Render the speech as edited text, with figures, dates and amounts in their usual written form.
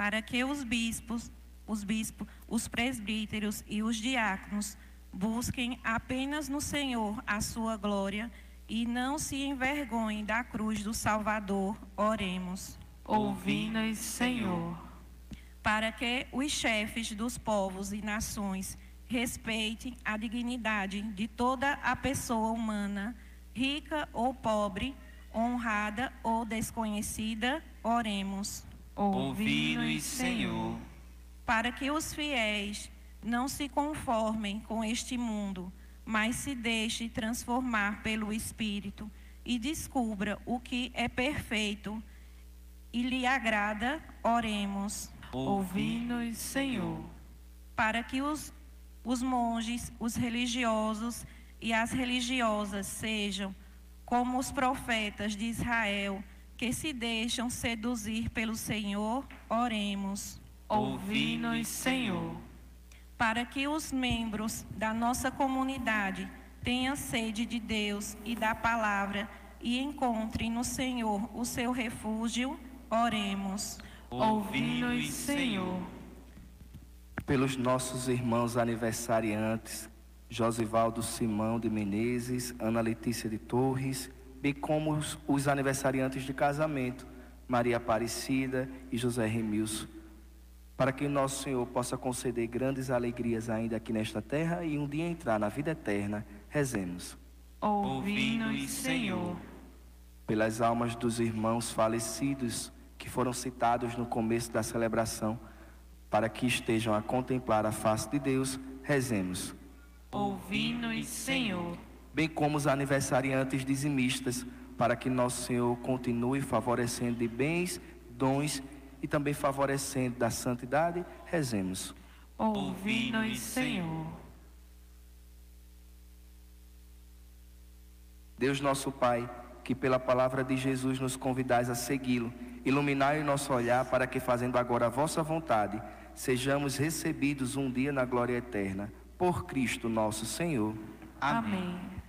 para que os bispos, os presbíteros e os diáconos busquem apenas no Senhor a sua glória e não se envergonhem da cruz do Salvador. Oremos. Ouvi-nos, Senhor. Para que os chefes dos povos e nações respeitem a dignidade de toda a pessoa humana, rica ou pobre, honrada ou desconhecida. Oremos. Ouvi-nos, Senhor. Para que os fiéis não se conformem com este mundo, mas se deixem transformar pelo Espírito e descubra o que é perfeito e lhe agrada. Oremos. Ouvi-nos, Senhor. Para que os monges, os religiosos e as religiosas sejam como os profetas de Israel, que se deixam seduzir pelo Senhor. Oremos. Ouvi-nos, Senhor. Para que os membros da nossa comunidade tenham sede de Deus e da palavra e encontrem no Senhor o seu refúgio. Oremos. Ouvi-nos, Senhor. Pelos nossos irmãos aniversariantes, Josivaldo Simão de Menezes, Ana Letícia de Torres, bem como os aniversariantes de casamento, Maria Aparecida e José Remilson, para que nosso Senhor possa conceder grandes alegrias ainda aqui nesta terra e um dia entrar na vida eterna. Rezemos. Ouvi-nos, Senhor. Pelas almas dos irmãos falecidos que foram citados no começo da celebração, para que estejam a contemplar a face de Deus, rezemos. Ouvi-nos, Senhor. Bem como os aniversariantes dizimistas, para que nosso Senhor continue favorecendo de bens, dons e também favorecendo da santidade, rezemos. Ouvi-nos, Senhor. Deus nosso Pai, que pela palavra de Jesus nos convidais a segui-lo, iluminai o nosso olhar para que, fazendo agora a vossa vontade, sejamos recebidos um dia na glória eterna. Por Cristo nosso Senhor. Amém.